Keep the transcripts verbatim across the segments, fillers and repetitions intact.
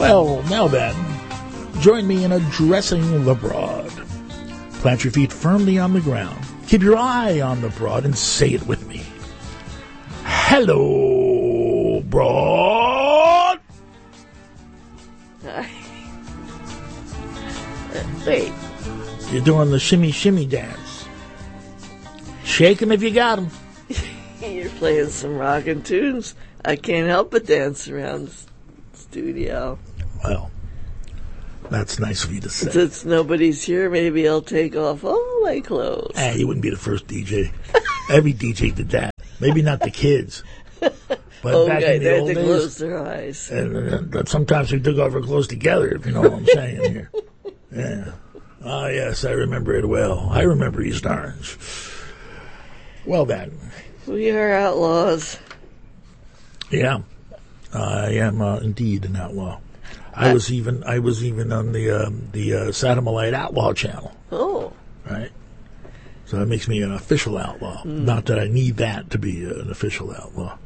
Well, now then, join me in addressing the broad. Plant your feet firmly on the ground. Keep your eye on the broad and say it with me. Hello, broad. Uh, wait. You're doing the shimmy shimmy dance. Shake 'em if you got 'em. You're playing some rockin' tunes. I can't help but dance around the studio. Well, that's nice of you to say. Since nobody's here, maybe I'll take off all my clothes. Ah, you wouldn't be the first D J. Every D J did that. Maybe not the kids. But okay, back in the they old had to days, close their eyes. And, uh, sometimes we took off our clothes together, if you know what I'm saying here. Yeah. Ah, yes, I remember it well. I remember East Orange. Well, then. We are outlaws. Yeah. I am uh, indeed an outlaw. I was even I was even on the um, the uh, Sodomite Outlaw channel. Oh. Right. So that makes me an official outlaw. Mm. Not that I need that to be an official outlaw.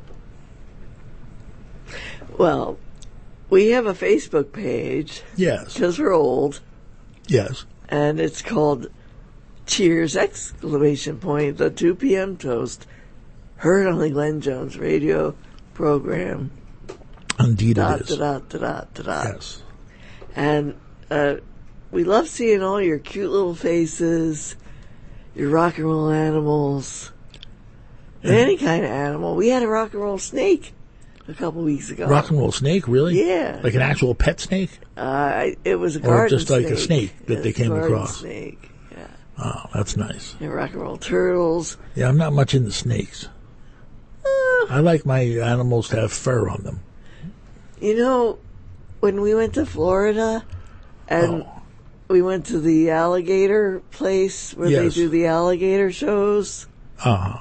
Well, we have a Facebook page. Yes. Because we're old. Yes. And it's called Cheers! Exclamation point, the two p.m. toast, heard on the Glenn Jones radio program. Indeed dot, it is. Dot, dot, dot, dot, dot. Yes. And uh, we love seeing all your cute little faces, your rock and roll animals, and any kind of animal. We had a rock and roll snake a couple weeks ago. Rock and roll snake, really? Yeah. Like an actual pet snake? Uh, it was a garden snake. Or just like snake. a snake that they came garden across? Snake. Yeah. Oh, that's nice. And rock and roll turtles. Yeah, I'm not much into snakes. Uh, I like my animals to have fur on them. You know, when we went to Florida and oh. we went to the alligator place where yes. they do the alligator shows. Uh-huh.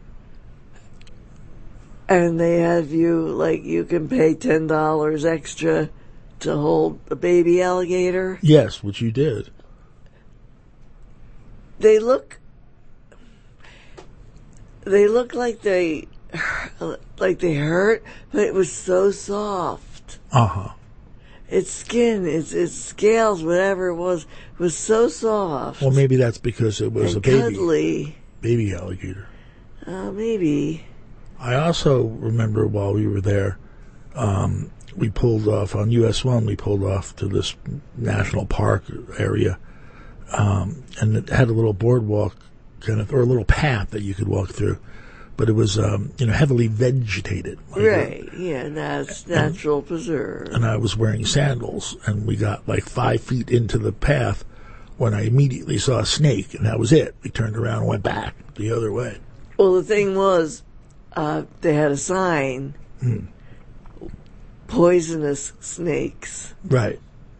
And they have you, like, you can pay ten dollars extra to hold a baby alligator. Yes, which you did. They look, they look like they, like they hurt, but it was so soft. Uh-huh. Its skin, its its scales, whatever it was, was so soft. Well, maybe that's because it was and a baby. Cuddly. Baby alligator. Uh, maybe. I also remember while we were there, um, we pulled off on U S one, we pulled off to this national park area, um, and it had a little boardwalk kind of, or a little path that you could walk through. But it was, um, you know, heavily vegetated. Like right, a, yeah, that's natural and, preserve. And I was wearing sandals, and we got like five feet into the path when I immediately saw a snake, and that was it. We turned around and went back the other way. Well, the thing was, uh, they had a sign, mm. poisonous snakes. Right.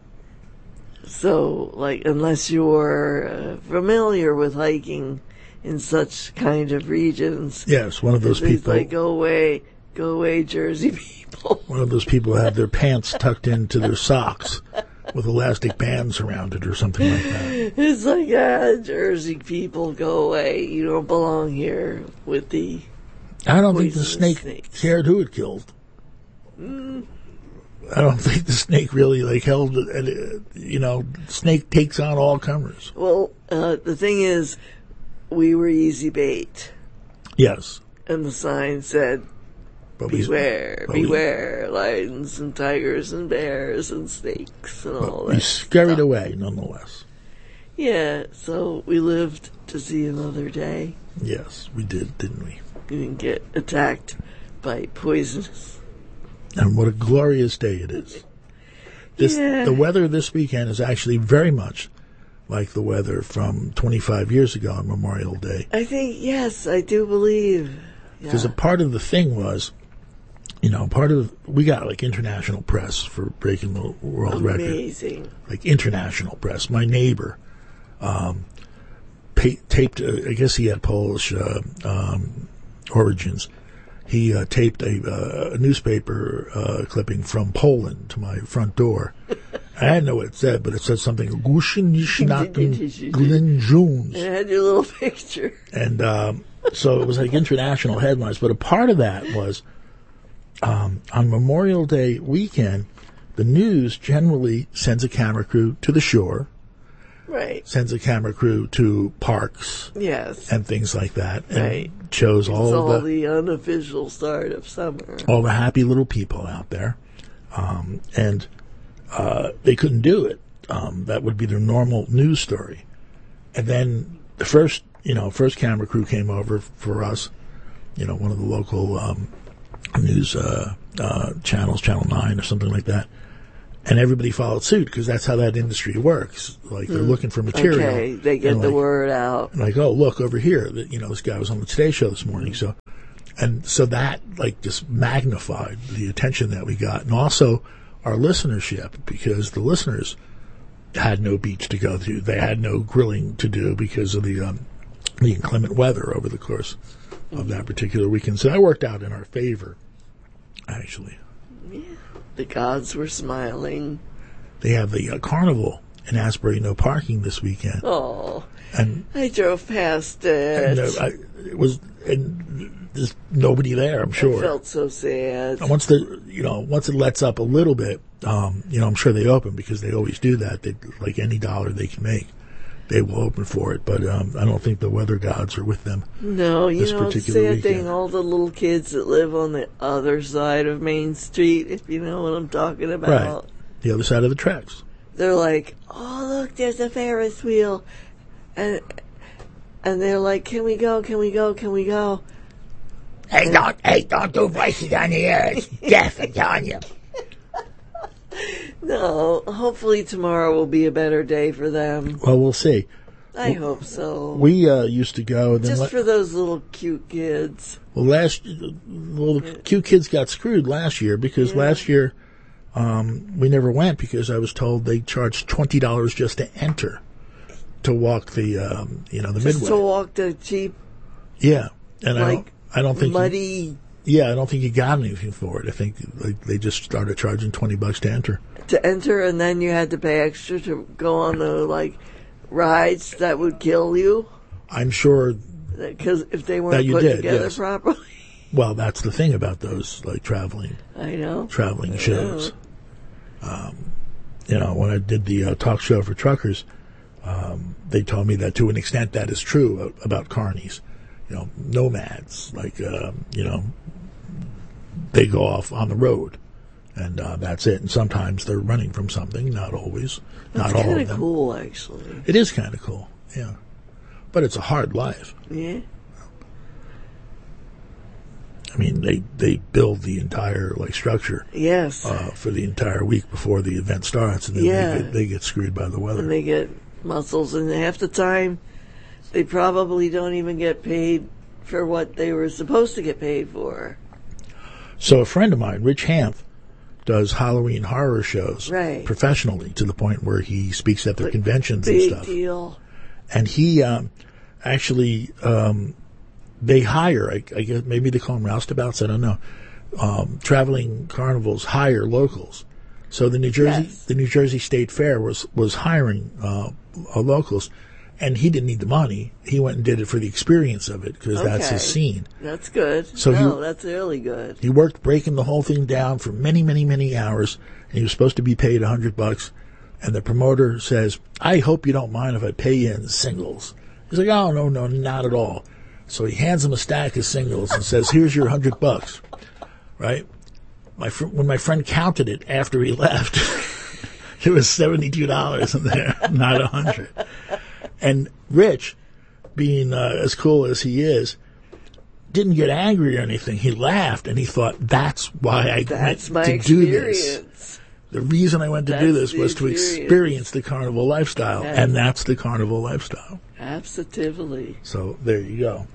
So, like, unless you're uh, familiar with hiking in such kind of regions. Yes, one of those it's people. Like, go away, go away, Jersey people. One of those people who have their pants tucked into their socks with elastic bands around it or something like that. It's like, ah, Jersey people, go away. You don't belong here with the I don't think the snake snakes. cared who it killed. Mm. I don't think the snake really, like, held, uh, you know, snake takes on all comers. Well, uh, the thing is, we were easy bait. Yes. And the sign said, but beware, we, beware, we, lions and tigers and bears and snakes and all that. We scurried stuff. away, nonetheless. Yeah, so we lived to see another day. Yes, we did, didn't we? We didn't get attacked by poisonous. And what a glorious day it is. This, yeah. The weather this weekend is actually very much like the weather from twenty-five years ago on Memorial Day. I think, yes, I do believe. Because yeah. a part of the thing was, you know, part of, we got like international press for breaking the world Amazing. record. Amazing. Like international press. My neighbor um, pa- taped, uh, I guess he had Polish uh, um, origins. He uh, taped a, uh, a newspaper uh, clipping from Poland to my front door. I didn't know what it said, but it said something, Gushin Yishnatin Glenn Jones. It had your little picture. And um, so it was like international headlines. But a part of that was um, on Memorial Day weekend, The news generally sends a camera crew to the shore, Right. sends a camera crew to parks Yes. and things like that, and Right. shows all, it's all the, the unofficial start of summer. all the happy little people out there. Um, and uh, they couldn't do it. Um, that would be their normal news story. And then the first, you know, first camera crew came over for us, you know, one of the local um, news uh, uh, channels, Channel nine or something like that. And everybody followed suit because that's how that industry works. Like, they're mm. looking for material. Okay, they get the like, word out. And like, oh, look over here. That, you know, this guy was on the Today Show this morning. So, and so that, like, just magnified the attention that we got. And also our listenership, because the listeners had no beach to go to. They had no grilling to do because of the, um, the inclement weather over the course of that particular weekend. So that worked out in our favor, actually. Yeah. The gods were smiling. They have the uh, carnival in Asbury, no parking this weekend. Oh, and I drove past it. And, uh, I, it was, and there's nobody there, I'm sure. I felt so sad. And once the, you know, once it lets up a little bit, um, you know, I'm sure they open because they always do that. They, like any dollar they can make, they will open for it. But um, I don't think the weather gods are with them. No, you this know, it's particular sad weekend. thing. All the little kids that live on the other side of Main Street, if you know what I'm talking about. Right, the other side of the tracks. They're like, oh, look, there's a Ferris wheel. And and they're like, can we go, can we go, can we go? Hey, and don't, hey, don't do voices on the air. It's Jeff, I'm telling you. No, hopefully tomorrow will be a better day for them. Well, we'll see. I well, hope so. We uh, used to go. And then Just la- for those little cute kids. Well, last, well, the yeah. cute kids got screwed last year because yeah. last year um, we never went because I was told they charged twenty dollars just to enter, to walk the, um, you know, the just midway. to walk the cheap. Yeah, and like I don't, I don't think muddy. You, yeah, I don't think you got anything for it. I think like, they just started charging twenty bucks to enter. To enter, and then you had to pay extra to go on the like rides that would kill you. I'm sure because if they weren't put did, together yes. properly. Well, that's the thing about those like traveling. I know traveling I shows. Know. Um, you know, when I did the uh, talk show for truckers, um, they told me that to an extent that is true about carnies. You know, nomads like uh, you know they go off on the road. And uh, that's it. And sometimes they're running from something. Not always. That's not all of them. It's kind of cool, actually. It is kind of cool. Yeah, but it's a hard life. Yeah. I mean, they they build the entire like structure. Yes. Uh, for the entire week before the event starts, and then yeah. they, get, they get screwed by the weather. And they get muscles, and half the time, they probably don't even get paid for what they were supposed to get paid for. So a friend of mine, Rich Hanth, does Halloween horror shows right. professionally to the point where he speaks at their but conventions big and stuff. Big deal. And he um, actually, um, they hire, I, I guess maybe they call them roustabouts, I don't know. Um, traveling carnivals hire locals. So the New Jersey, yes. the New Jersey State Fair was was hiring uh, uh, locals, and he didn't need the money. He went and did it for the experience of it because okay. that's his scene. That's good. So no, he, that's really good. He worked breaking the whole thing down for many, many, many hours, and he was supposed to be paid a hundred bucks. And the promoter says, "I hope you don't mind if I pay you in singles." He's like, "Oh no, no, not at all." So he hands him a stack of singles and says, "Here's your hundred bucks." Right? My fr- when my friend counted it after he left, there was seventy-two dollars in there, not a hundred. And Rich, being uh, as cool as he is, didn't get angry or anything. He laughed and he thought, "That's why I that's went my to experience. do this. The reason I went to that's do this was experience. to experience the carnival lifestyle, okay. and that's the carnival lifestyle." Absolutely. So there you go.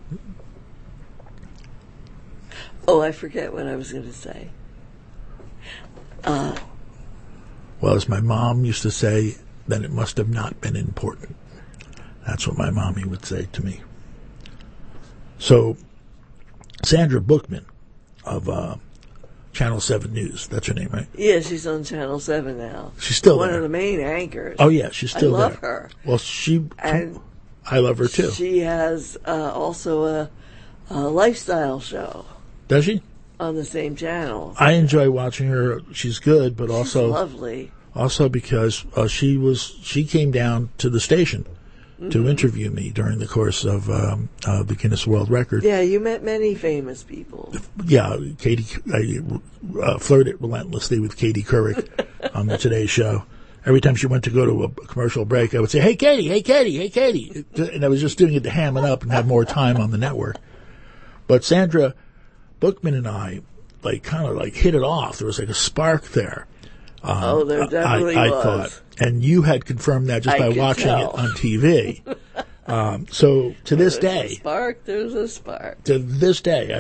Oh, I forget what I was going to say. Uh, well, as my mom used to say, then it must have not been important. That's what my mommy would say to me. So, Sandra Bookman of uh, Channel seven News, that's her name, right? Yeah, she's on Channel seven now. She's still One there. of the main anchors. Oh, yeah, she's still there. I love there. her. Well, she... And I love her, too. She has uh, also a, a lifestyle show. Does she? on the same channel. I enjoy watching her. She's good, but also She's lovely. Also because uh, she was she came down to the station mm-hmm. to interview me during the course of um, uh, the Guinness World Record. Yeah, you met many famous people. Yeah, Katie. I uh, flirted relentlessly with Katie Couric on the Today Show. Every time she went to go to a commercial break, I would say, "Hey, Katie! Hey, Katie! Hey, Katie!" And I was just doing it to ham it up and have more time on the network. But Sandra Bookman and I, like, kind of like hit it off. There was like a spark there. Um, oh, there definitely I, I was. thought, and you had confirmed that just I by watching tell. it on T V. um, so to this There's day, a spark. There's a spark. to this day,